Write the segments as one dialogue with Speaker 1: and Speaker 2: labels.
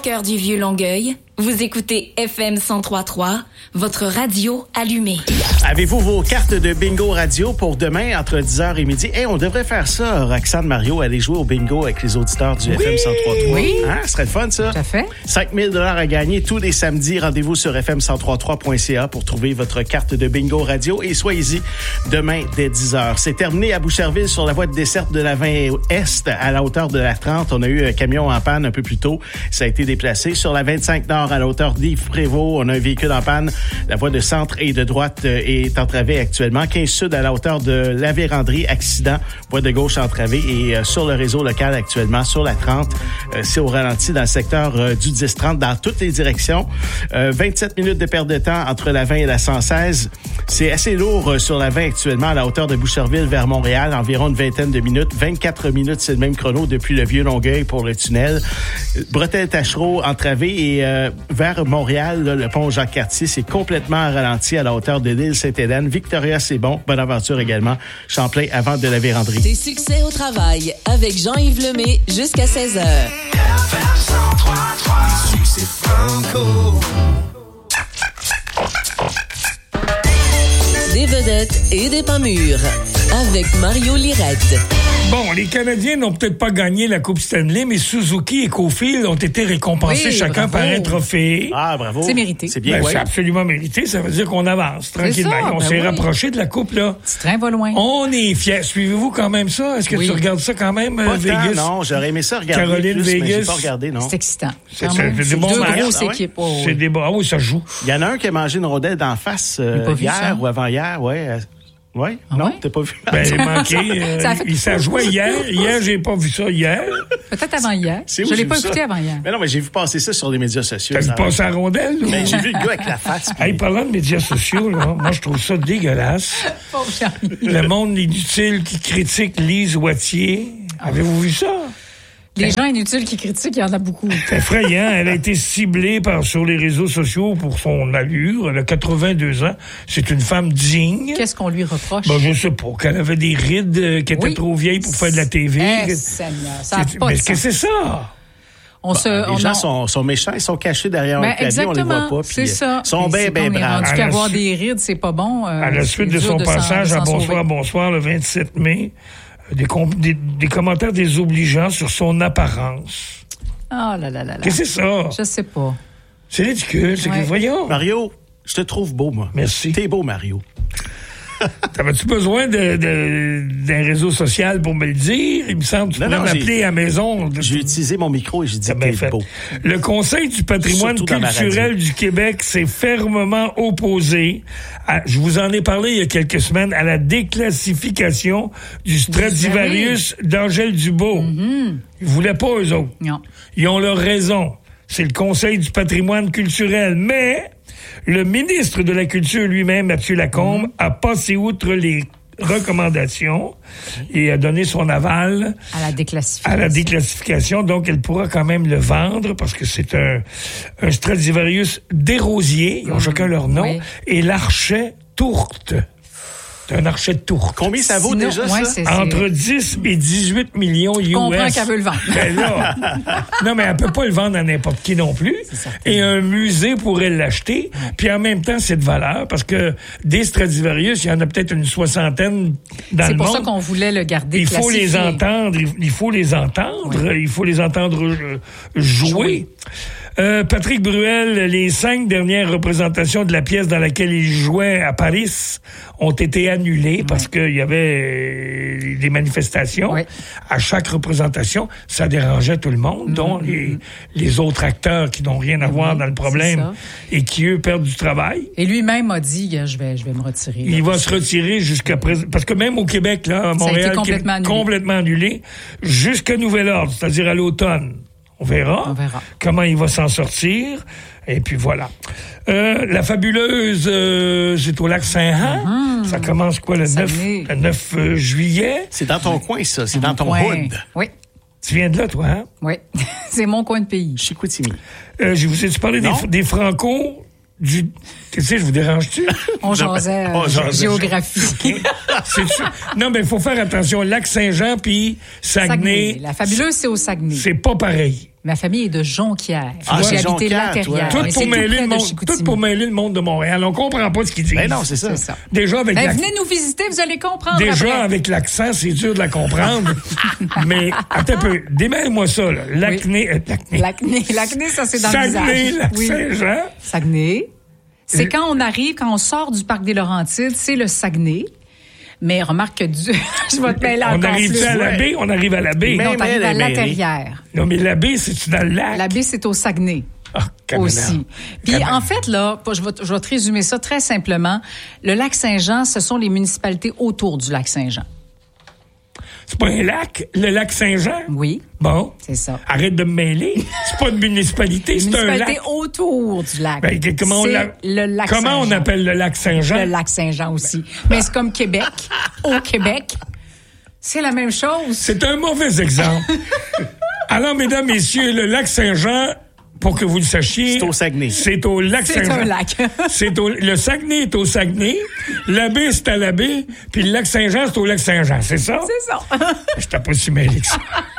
Speaker 1: cœur du vieux Longueuil, vous écoutez FM 103.3, votre radio allumée.
Speaker 2: Avez-vous vos cartes de bingo radio pour demain entre 10h et midi? On devrait faire ça, Roxane, Mario, aller jouer au bingo avec les auditeurs du FM 103.3.
Speaker 3: Oui.
Speaker 2: Ce serait le fun, ça.
Speaker 3: Tout à fait.
Speaker 2: 5 000 $ à gagner tous les samedis. Rendez-vous sur fm1033.ca pour trouver votre carte de bingo radio et soyez-y demain dès 10h. C'est terminé à Boucherville sur la voie de desserte de la 20 Est à la hauteur de la 30. On a eu un camion en panne un peu plus tôt. Ça a été déplacé. Sur la 25 Nord à la hauteur d'Yves-Prévost, on a un véhicule en panne. La voie de centre et de droite est entravée actuellement. 15 Sud à la hauteur de la Vérandrie, accident. Voie de gauche entravée et sur le réseau local actuellement, sur la 30, c'est au ralenti dans le secteur du 10-30 dans toutes les directions. 27 minutes de perte de temps entre la 20 et la 116. C'est assez lourd sur la 20 actuellement à la hauteur de Boucherville vers Montréal, environ une vingtaine de minutes. 24 minutes, c'est le même chrono depuis le Vieux-Longueuil pour le tunnel. Bretelle-Tachereau entravé et vers Montréal, là, le pont Jacques-Cartier, c'est complètement ralenti à la hauteur de l'île Sainte-Hélène. Victoria, c'est bon. Bonaventure également. Champlain avant de la Vérandrie.
Speaker 4: Des succès au travail avec Jean-Yves Lemay jusqu'à 16h.
Speaker 5: Succès franco.
Speaker 4: Des vedettes et des pas mûrs avec Mario Lirette.
Speaker 6: Bon, les Canadiens n'ont peut-être pas gagné la Coupe Stanley, mais Suzuki et Cofield ont été récompensés chacun par un trophée.
Speaker 2: Ah, bravo.
Speaker 3: C'est mérité.
Speaker 2: C'est bien,
Speaker 6: C'est absolument mérité. Ça veut dire qu'on avance tranquillement.
Speaker 3: ça,
Speaker 6: On s'est rapproché de la Coupe, là.
Speaker 3: Petit train va loin.
Speaker 6: On est fiers. Suivez-vous quand même ça? Est-ce que tu regardes ça quand même,
Speaker 2: Pas
Speaker 6: Vegas?
Speaker 2: tant, non, j'aurais aimé ça regarder
Speaker 6: Caroline,
Speaker 2: plus,
Speaker 6: Vegas.
Speaker 2: mais j'ai pas regardé, non.
Speaker 3: C'est excitant.
Speaker 6: C'est
Speaker 3: Quand même.
Speaker 6: des bons
Speaker 3: deux
Speaker 6: matchs.
Speaker 3: grosses
Speaker 2: Ah ouais?
Speaker 3: équipes. Oh,
Speaker 6: C'est des bons. Ah oui, ça joue.
Speaker 2: Il y en a un qui a mangé une rondelle d'en face
Speaker 3: pas vu
Speaker 2: hier
Speaker 3: ça.
Speaker 2: ou avant-hier, ouais. Ouais?
Speaker 3: Ah
Speaker 2: non,
Speaker 3: ouais?
Speaker 2: t'as pas vu?
Speaker 6: Ben, il manqué. Ça jouait hier. Hier, j'ai pas vu ça hier.
Speaker 3: Peut-être avant hier.
Speaker 2: C'est où
Speaker 3: Je l'ai
Speaker 2: j'ai
Speaker 3: pas
Speaker 2: vu
Speaker 3: écouté
Speaker 2: ça?
Speaker 3: avant hier.
Speaker 2: Mais non, mais j'ai vu passer ça sur les médias sociaux.
Speaker 6: T'as vu passer la rondelle? Ou?
Speaker 2: Ben, j'ai vu le gars avec la face.
Speaker 6: Hey, parlant de médias sociaux, là, moi, je trouve ça dégueulasse.
Speaker 3: Pauvre Jean-Yves.
Speaker 6: Le monde inutile qui critique Lise Wattier. Avez-vous vu ça?
Speaker 3: Les gens inutiles qui critiquent, il y en a beaucoup.
Speaker 6: C'est effrayant. Elle a été ciblée sur les réseaux sociaux pour son allure. Elle a 82 ans. C'est une femme digne.
Speaker 3: Qu'est-ce qu'on lui reproche?
Speaker 6: Ben, je sais pas. Qu'elle avait des rides, qu'elle était trop vieille pour faire de la TV.
Speaker 3: Seigneur, ça n'a pas
Speaker 6: Mais
Speaker 3: de
Speaker 6: qu'est-ce que
Speaker 3: sens.
Speaker 6: c'est ça?
Speaker 2: Les gens sont méchants, ils sont cachés derrière un clavier, on les voit pas.
Speaker 3: C'est ça.
Speaker 2: Ils sont bien braves.
Speaker 3: rendu qu'avoir des rides, c'est pas bon.
Speaker 6: À la suite de son passage à Bonsoir le 27 mai, des commentaires désobligeants sur son apparence.
Speaker 3: Oh là là là là.
Speaker 6: Qu'est-ce que c'est ça?
Speaker 3: Je sais pas.
Speaker 6: C'est ridicule. C'est que, voyons.
Speaker 2: Mario, je te trouve beau, moi.
Speaker 6: Merci.
Speaker 2: T'es beau, Mario.
Speaker 6: T'avais-tu besoin d'un réseau social pour me le dire? Il me semble que tu pourrais m'appeler à la maison.
Speaker 2: J'ai utilisé mon micro et j'ai dit t'es beau.
Speaker 6: Le Conseil du patrimoine culturel du Québec s'est fermement opposé je vous en ai parlé il y a quelques semaines, à la déclassification du Stradivarius d'Angèle Dubois. Mm-hmm. Ils voulaient pas, eux autres.
Speaker 3: Non.
Speaker 6: Ils ont leur raison. C'est le Conseil du patrimoine culturel. Mais le ministre de la Culture lui-même, Mathieu Lacombe, a passé outre les recommandations et a donné son aval à la déclassification. Donc, elle pourra quand même le vendre parce que c'est un Stradivarius Desrosiers, ils ont chacun leur nom, et l'Archet Tourte. C'est un Archet de Tourte.
Speaker 2: Combien ça vaut déjà, ça?
Speaker 6: Entre 10 et 18 millions US.
Speaker 3: Je comprends qu'elle veut le vendre.
Speaker 6: Ben là, non, mais elle peut pas le vendre à n'importe qui non plus. Et un musée pourrait l'acheter. Puis en même temps, c'est de valeur parce que des Stradivarius, il y en a peut-être une soixantaine dans le monde.
Speaker 3: C'est pour ça qu'on voulait le garder
Speaker 6: Il faut les entendre. Il faut les entendre jouer. Patrick Bruel, les 5 dernières représentations de la pièce dans laquelle il jouait à Paris ont été annulées parce qu'il y avait des manifestations. À chaque représentation, ça dérangeait tout le monde, dont les autres acteurs qui n'ont rien à voir dans le problème et qui, eux, perdent du travail.
Speaker 3: Et lui-même a dit, je vais me retirer.
Speaker 6: Il va se retirer jusqu'à présent. Parce que même au Québec, là, à Montréal, complètement annulé jusqu'à nouvel ordre, c'est-à-dire à l'automne. On verra comment il va s'en sortir. Et puis voilà. La fabuleuse, c'est au lac Saint-Jean. Ça commence quoi, le 9 juillet?
Speaker 2: C'est dans ton coin, ça. C'est dans ton hood.
Speaker 3: Oui.
Speaker 6: Tu viens de là, toi, hein?
Speaker 3: Oui. C'est mon coin de pays.
Speaker 2: Chicoutimi.
Speaker 6: Je vous ai-tu parlé des Franco tu sais, je vous dérange-tu?
Speaker 3: On jasait géographie.
Speaker 6: Non, mais il faut faire attention. Lac Saint-Jean puis Saguenay.
Speaker 3: La fabuleuse, c'est au Saguenay.
Speaker 6: C'est pas pareil.
Speaker 3: Ma famille est de Jonquière.
Speaker 2: Ah,
Speaker 3: J'ai
Speaker 2: c'est
Speaker 3: habité
Speaker 2: Jonquière,
Speaker 3: Laperrière.
Speaker 2: toi.
Speaker 3: Mais c'est
Speaker 6: Tout pour mêler le monde de Montréal. On comprend pas ce qu'ils disent.
Speaker 2: Mais non, c'est ça.
Speaker 6: Déjà, avec
Speaker 3: venez nous visiter, vous allez comprendre
Speaker 6: Déjà,
Speaker 3: après.
Speaker 6: avec l'accent, c'est dur de la comprendre. Mais, attends un peu. Démêle-moi ça, là. L'acné,
Speaker 3: L'acné, ça, c'est dans le
Speaker 6: Saguenay,
Speaker 3: visage.
Speaker 6: Lac-Saint-Jean.
Speaker 3: Saguenay. C'est quand on sort du parc des Laurentides, c'est le Saguenay. Mais remarque que je vais te mêler encore
Speaker 6: On arrive
Speaker 3: plus.
Speaker 6: à la baie? On arrive à la baie.
Speaker 3: Non, t'arrives à
Speaker 2: la
Speaker 3: Laperrière.
Speaker 6: Non, mais la baie, c'est-tu dans le lac?
Speaker 3: La baie, c'est au Saguenay.
Speaker 6: Ah,
Speaker 3: Aussi. Puis en fait, là, je vais te résumer ça très simplement. Le lac Saint-Jean, ce sont les municipalités autour du lac Saint-Jean.
Speaker 6: C'est pas un lac, le lac Saint-Jean?
Speaker 3: Oui.
Speaker 6: Bon.
Speaker 3: C'est ça.
Speaker 6: Arrête de me mêler. C'est pas une municipalité, c'est un lac.
Speaker 3: Autour du lac.
Speaker 6: Ben, comment
Speaker 3: le lac
Speaker 6: comment on
Speaker 3: Saint-Jean.
Speaker 6: appelle le lac Saint-Jean?
Speaker 3: Le lac Saint-Jean aussi. Mais c'est comme Québec. Au Québec, c'est la même chose.
Speaker 6: C'est un mauvais exemple. Alors, mesdames, messieurs, le lac Saint-Jean, pour que vous le sachiez...
Speaker 2: C'est au Saguenay.
Speaker 6: C'est au lac
Speaker 3: C'est
Speaker 6: Saint-Jean.
Speaker 3: un lac.
Speaker 6: Le Saguenay est au Saguenay, la baie, c'est à la baie, puis le lac Saint-Jean, c'est au lac Saint-Jean, c'est ça?
Speaker 3: C'est ça.
Speaker 6: Je t'ai pas si mêlé que ça.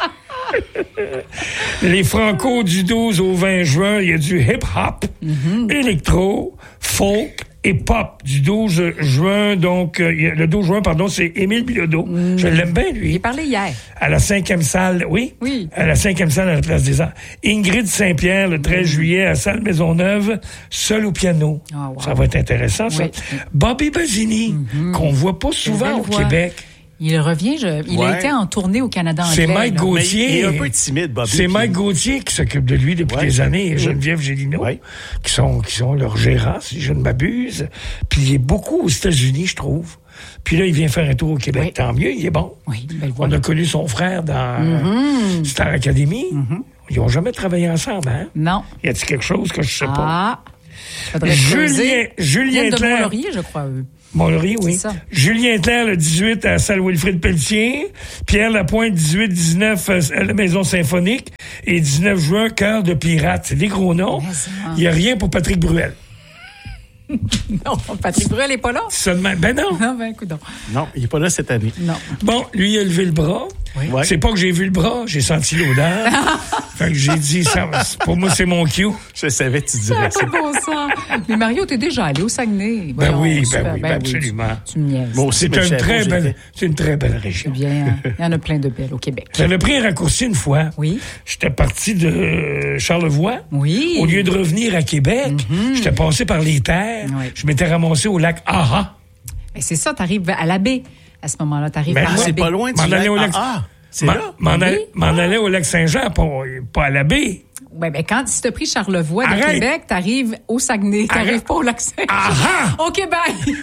Speaker 6: Les Franco du 12 au 20 juin, il y a du hip-hop, électro, folk et pop du 12 juin. Donc, le 12 juin, pardon, c'est Émile Bilodeau. Je l'aime bien, lui.
Speaker 3: J'ai parlé hier.
Speaker 6: À la 5e salle, oui?
Speaker 3: Oui.
Speaker 6: À la 5e salle à la Place des Arts. Ingrid Saint-Pierre, le 13 juillet, à Salle Maisonneuve, seul au piano.
Speaker 3: Oh, wow.
Speaker 6: Ça va être intéressant, ça.
Speaker 3: Oui.
Speaker 6: Bobby Bazzini, qu'on voit pas souvent au Québec.
Speaker 3: Il revient, il a été en tournée au Canada anglais.
Speaker 6: C'est Mike
Speaker 3: là.
Speaker 6: Gauthier.
Speaker 2: Il est un peu timide, Bobby.
Speaker 6: C'est Mike Gauthier qui s'occupe de lui depuis des années, et Geneviève Gélineau, qui sont leurs gérants, si je ne m'abuse. Puis il est beaucoup aux États-Unis, je trouve. Puis là, il vient faire un tour au Québec.
Speaker 3: Oui.
Speaker 6: Tant mieux, il est bon.
Speaker 3: Oui,
Speaker 6: On a connu son frère dans Star Academy. Ils n'ont jamais travaillé ensemble, hein?
Speaker 3: Non.
Speaker 6: Y a-t-il quelque chose que je sais pas?
Speaker 3: Faudrait creuser.
Speaker 6: Julien
Speaker 3: de
Speaker 6: Clerc.
Speaker 3: Mont-Laurier, je crois, eux.
Speaker 6: Mont-Laurier, oui.
Speaker 3: C'est ça.
Speaker 6: Julien Clerc, le 18 à Salle Wilfrid Pelletier. Pierre Lapointe, 18-19 à la Maison Symphonique. Et 19 juin, Cœur de Pirate. C'est des gros noms. Il n'y a rien pour Patrick Bruel.
Speaker 3: Non, Patrick Bruel n'est pas là.
Speaker 6: Seulement, ben non.
Speaker 3: Non, ben, coudonc.
Speaker 2: Non, il n'est pas là cette année.
Speaker 3: Non.
Speaker 6: Bon, lui, il a levé le bras.
Speaker 2: Ouais.
Speaker 6: C'est pas que j'ai vu le bras, j'ai senti l'odeur. Fait que j'ai dit, ça, pour moi, c'est mon cue.
Speaker 2: Je savais que tu dirais ça.
Speaker 3: C'est bon ça. Mais Mario, t'es déjà allé au Saguenay.
Speaker 6: Ben
Speaker 3: Voyons,
Speaker 6: oui,
Speaker 3: super.
Speaker 6: absolument.
Speaker 3: Tu me niaises.
Speaker 2: Moi aussi,
Speaker 6: C'est une très belle région.
Speaker 3: Bien, il y en a plein de belles au Québec.
Speaker 6: J'avais pris un raccourci une fois.
Speaker 3: Oui.
Speaker 6: J'étais parti de Charlevoix.
Speaker 3: Oui.
Speaker 6: Au lieu de revenir à Québec, j'étais passé par les terres.
Speaker 3: Oui.
Speaker 6: Je m'étais ramassé au lac Aha.
Speaker 3: Mais c'est ça, t'arrives à la baie. À ce moment-là, t'arrives
Speaker 6: Ben
Speaker 3: à
Speaker 6: moi,
Speaker 3: la
Speaker 2: C'est
Speaker 3: baie.
Speaker 2: pas loin
Speaker 6: M'en
Speaker 2: du
Speaker 6: aller
Speaker 2: lac.
Speaker 6: au lac.
Speaker 2: C'est là?
Speaker 6: M'en allais au lac Saint-Jean, pas à la baie.
Speaker 3: Ouais, ben quand tu t'as pris Charlevoix de
Speaker 6: Arrête.
Speaker 3: Québec, t'arrives au Saguenay, t'arrives
Speaker 6: Arrête.
Speaker 3: pas au lac Saint-Jean.
Speaker 6: Aha!
Speaker 3: Au Québec.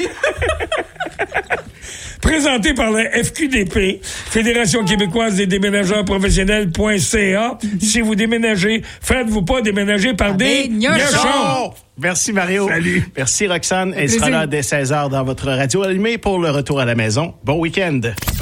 Speaker 6: Présenté par la FQDP, Fédération québécoise des déménageurs professionnels.ca. Si vous déménagez, faites-vous pas déménager par des
Speaker 3: gnochons.
Speaker 6: gnochons.
Speaker 2: Merci Mario.
Speaker 6: Salut.
Speaker 2: Merci Roxane. Elle
Speaker 3: plaisir.
Speaker 2: sera là dès 16h dans votre radio allumée pour le retour à la maison. Bon week-end.